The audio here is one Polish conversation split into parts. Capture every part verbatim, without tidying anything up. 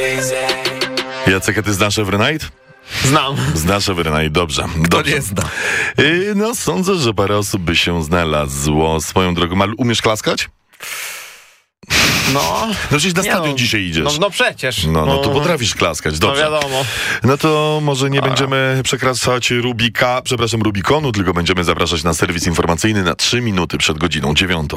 Jacek, a ty znasz Evernight? Znam. Znasz Evernight, dobrze. To nie zna. Yy, no, sądzę, że parę osób by się znalazło swoją drogą. Ale umiesz klaskać? No. No przecież na stadion no, dzisiaj idziesz. No, no przecież. No, no to potrafisz klaskać, dobrze. No wiadomo. No to może nie A. będziemy przekraczać Rubika, przepraszam, Rubikonu, tylko będziemy zapraszać na serwis informacyjny na trzy minuty przed godziną dziewiątą.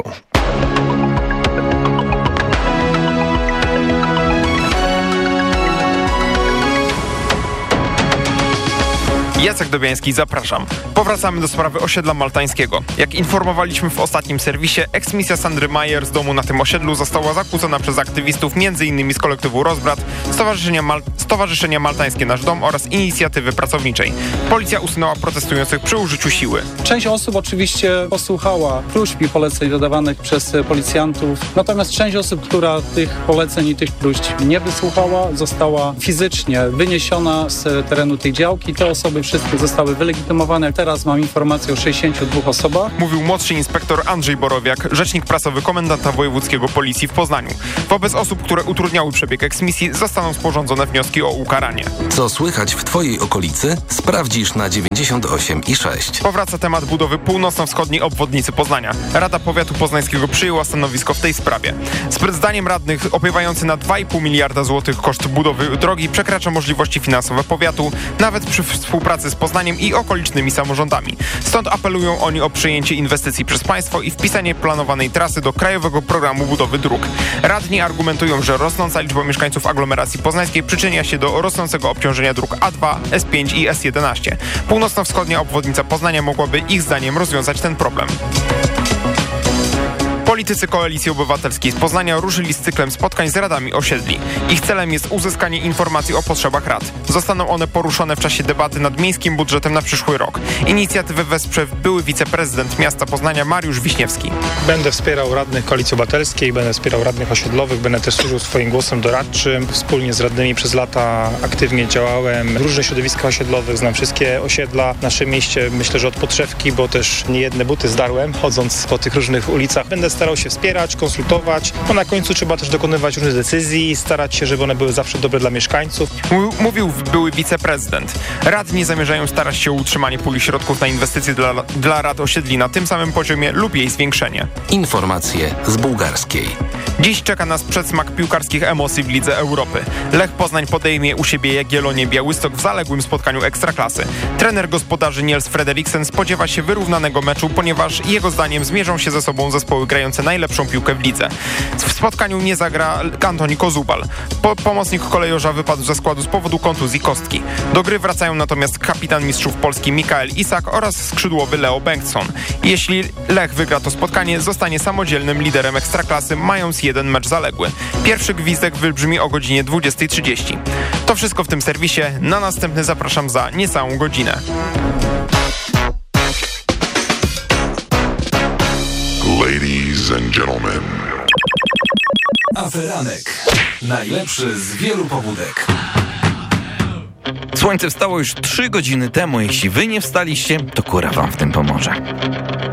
Jacek Dobiański, zapraszam. Powracamy do sprawy osiedla maltańskiego. Jak informowaliśmy w ostatnim serwisie, eksmisja Sandry Majer z domu na tym osiedlu została zakłócona przez aktywistów m.in. z kolektywu Rozbrat, Stowarzyszenia, Mal- Stowarzyszenia Maltańskie Nasz Dom oraz Inicjatywy Pracowniczej. Policja usunęła protestujących przy użyciu siły. Część osób oczywiście posłuchała próśb i poleceń wydawanych przez policjantów, natomiast część osób, która tych poleceń i tych próśb nie wysłuchała, została fizycznie wyniesiona z terenu tej działki. Te osoby wszystkie zostały wylegitymowane. Teraz mam informację o sześćdziesięciu dwóch osobach. Mówił młodszy inspektor Andrzej Borowiak, rzecznik prasowy komendanta wojewódzkiego Policji w Poznaniu. Wobec osób, które utrudniały przebieg eksmisji, zostaną sporządzone wnioski o ukaranie. Co słychać w Twojej okolicy? Sprawdzisz na dziewięćdziesiąt osiem i sześć. Powraca temat budowy północno-wschodniej obwodnicy Poznania. Rada Powiatu Poznańskiego przyjęła stanowisko w tej sprawie. Zdaniem radnych opiewający na dwa i pół miliarda złotych koszt budowy drogi przekracza możliwości finansowe powiatu, nawet przy współpracy z Poznaniem i okolicznymi samorządami. Stąd apelują oni o przyjęcie inwestycji przez państwo i wpisanie planowanej trasy do Krajowego Programu Budowy Dróg. Radni argumentują, że rosnąca liczba mieszkańców aglomeracji poznańskiej przyczynia się do rosnącego obciążenia dróg A dwa, S pięć i S jedenaście. Północno-wschodnia obwodnica Poznania mogłaby ich zdaniem rozwiązać ten problem. Politycy Koalicji Obywatelskiej z Poznania ruszyli z cyklem spotkań z radami osiedli. Ich celem jest uzyskanie informacji o potrzebach rad. Zostaną one poruszone w czasie debaty nad miejskim budżetem na przyszły rok. Inicjatywę wesprze były wiceprezydent miasta Poznania Mariusz Wiśniewski. Będę wspierał radnych Koalicji Obywatelskiej, będę wspierał radnych osiedlowych, będę też służył swoim głosem doradczym. Wspólnie z radnymi przez lata aktywnie działałem w różnych środowiskach osiedlowych, znam wszystkie osiedla w naszym mieście. Myślę, że od podszewki, bo też niejedne buty zdarłem, chodząc po tych różnych ulicach. Będę starał się wspierać, konsultować, bo na końcu trzeba też dokonywać różnych decyzji i starać się, żeby one były zawsze dobre dla mieszkańców. Mówił były wiceprezydent. Radni zamierzają starać się o utrzymanie puli środków na inwestycje dla, dla rad osiedli na tym samym poziomie lub jej zwiększenie. Informacje z bułgarskiej. Dziś czeka nas przedsmak piłkarskich emocji w Lidze Europy. Lech Poznań podejmie u siebie Jagiellonię Białystok w zaległym spotkaniu Ekstraklasy. Trener gospodarzy Niels Frederiksen spodziewa się wyrównanego meczu, ponieważ jego zdaniem zmierzą się ze sobą zespoły grające najlepszą piłkę w lidze. W spotkaniu nie zagra Antoni Kozubal. Po, pomocnik kolejorza wypadł ze składu z powodu kontuzji kostki. Do gry wracają natomiast kapitan mistrzów Polski Mikael Isak oraz skrzydłowy Leo Bengtsson. Jeśli Lech wygra to spotkanie, zostanie samodzielnym liderem Ekstraklasy, mając jeden mecz zaległy. Pierwszy gwizdek wybrzmi o godzinie dwudziestej trzydzieści. To wszystko w tym serwisie. Na następny zapraszam za niecałą godzinę. Ladies and gentlemen. Aferanek. Najlepszy z wielu pobudek. Słońce wstało już trzy godziny temu. Jeśli wy nie wstaliście, to kura wam w tym pomoże.